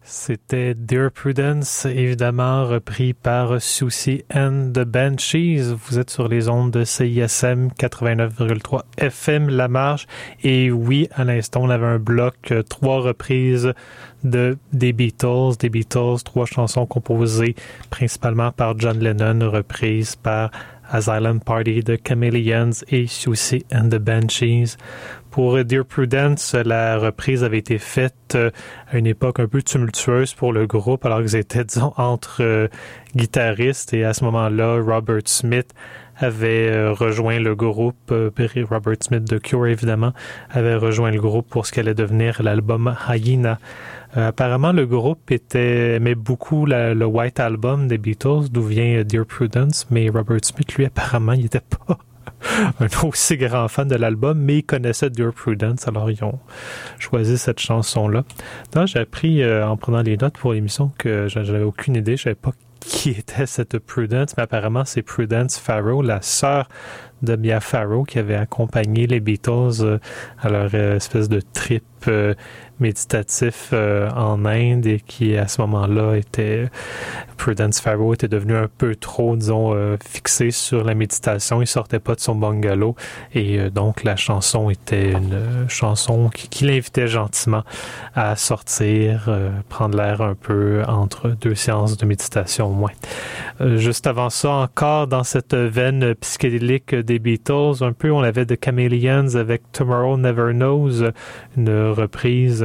C'était Dear Prudence, évidemment repris par Siouxsie and the Banshees. Vous êtes sur les ondes de CISM 89,3 FM La Marge. Et oui, à l'instant, on avait un bloc, 3 reprises des Beatles. Des Beatles, 3 chansons composées principalement par John Lennon, reprises par Asylum Party, The Chameleons et Siouxsie and the Banshees. Pour Dear Prudence, la reprise avait été faite à une époque un peu tumultueuse pour le groupe, alors qu'ils étaient, disons, entre guitaristes. Et à ce moment-là, Robert Smith avait rejoint le groupe, Robert Smith de Cure, évidemment, avait rejoint le groupe pour ce qu'allait devenir l'album Hyena. Apparemment, le groupe aimait beaucoup le White Album des Beatles, d'où vient Dear Prudence, mais Robert Smith, lui, apparemment, il n'était pas un aussi grand fan de l'album, mais il connaissait Dear Prudence, alors ils ont choisi cette chanson-là. Donc, j'ai appris, en prenant les notes pour l'émission, que j'avais aucune idée, je savais pas qui était cette Prudence, mais apparemment, c'est Prudence Farrow, la sœur de Mia Farrow, qui avait accompagné les Beatles à leur espèce de trip méditatif en Inde, et qui à ce moment-là Prudence Farrow était devenu un peu trop, disons, fixé sur la méditation. Il sortait pas de son bungalow, et donc la chanson était une chanson qui l'invitait gentiment à sortir, prendre l'air un peu entre 2 séances de méditation au moins. Juste avant ça, encore dans cette veine psychédélique des Beatles, un peu, on avait The Chameleons avec Tomorrow Never Knows, une reprise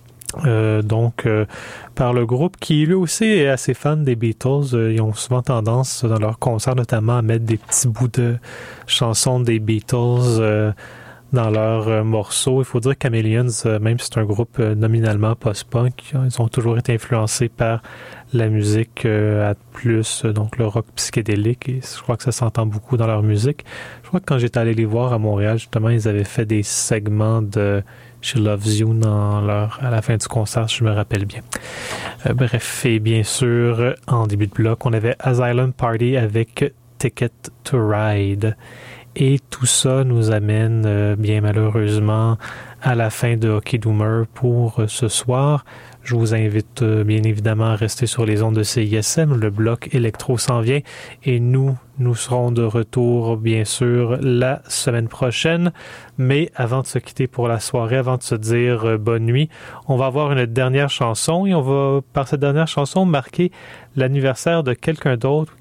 par le groupe qui lui aussi est assez fan des Beatles. Ils ont souvent tendance dans leurs concerts notamment à mettre des petits bouts de chansons des Beatles dans leurs morceaux. Il faut dire que Chameleons, même si c'est un groupe nominalement post-punk, ils ont toujours été influencés par la musique à plus, donc le rock psychédélique, et je crois que ça s'entend beaucoup dans leur musique. Je crois que quand j'étais allé les voir à Montréal, justement, ils avaient fait des segments de She Loves You à la fin du concert, si je me rappelle bien. Bref, et bien sûr, en début de bloc, on avait Asylum Party avec Ticket to Ride. Et tout ça nous amène, bien malheureusement, à la fin de Hockey Doomer pour ce soir. Je vous invite bien évidemment à rester sur les ondes de CISM. Le bloc électro s'en vient et nous serons de retour bien sûr la semaine prochaine. Mais avant de se quitter pour la soirée, avant de se dire bonne nuit, on va avoir une dernière chanson et on va par cette dernière chanson marquer l'anniversaire de quelqu'un d'autre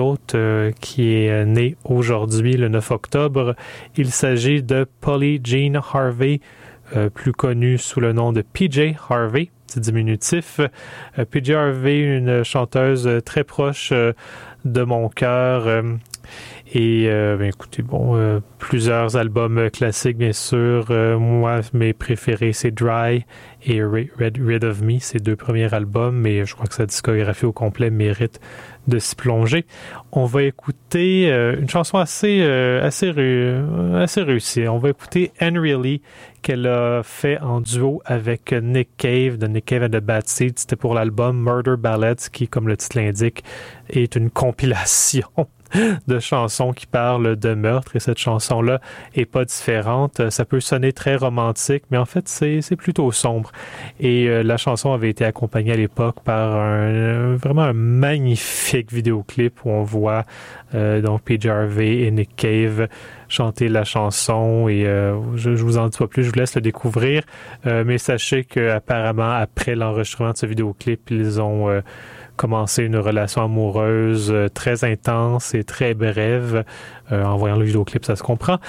qui est né aujourd'hui le 9 octobre. Il s'agit de Polly Jean Harvey, plus connue sous le nom de PJ Harvey. C'est diminutif. PJ Harvey, une chanteuse très proche de mon cœur. Écoutez, plusieurs albums classiques, bien sûr. Moi, mes préférés, c'est Dry et Rid of Me, ces 2 premiers albums, mais je crois que sa discographie au complet mérite de s'y plonger. On va écouter une chanson assez réussie. On va écouter Henry Lee, qu'elle a fait en duo avec Nick Cave, de Nick Cave and the Bad Seeds. C'était pour l'album Murder Ballads, qui, comme le titre l'indique, est une compilation de chansons qui parlent de meurtre, et cette chanson-là est pas différente. Ça peut sonner très romantique, mais en fait, c'est plutôt sombre. Et la chanson avait été accompagnée à l'époque par vraiment un magnifique vidéoclip où on voit donc PJ Harvey et Nick Cave chanter la chanson, et je vous en dis pas plus, je vous laisse le découvrir. Mais sachez qu'apparemment, après l'enregistrement de ce vidéoclip, ils ont commencé une relation amoureuse très intense et très brève. En voyant le vidéoclip, ça se comprend.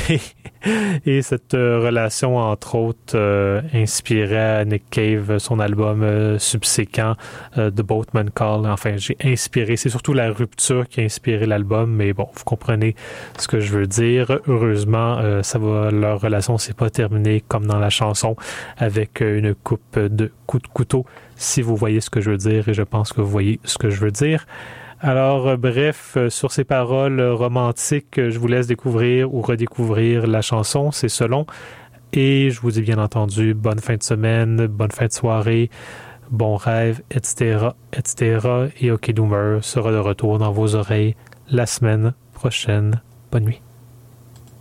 Et cette relation, entre autres, inspirait à Nick Cave son album subséquent, The Boatman Call. Enfin, c'est surtout la rupture qui a inspiré l'album, mais bon, vous comprenez ce que je veux dire. Heureusement, leur relation s'est pas terminée comme dans la chanson, avec une coupe de coups de couteau, si vous voyez ce que je veux dire, et je pense que vous voyez ce que je veux dire. Alors, bref, sur ces paroles romantiques, je vous laisse découvrir ou redécouvrir la chanson, c'est selon. Et je vous dis bien entendu, bonne fin de semaine, bonne fin de soirée, bon rêve, etc., etc. Et Hockey Doomer sera de retour dans vos oreilles la semaine prochaine. Bonne nuit.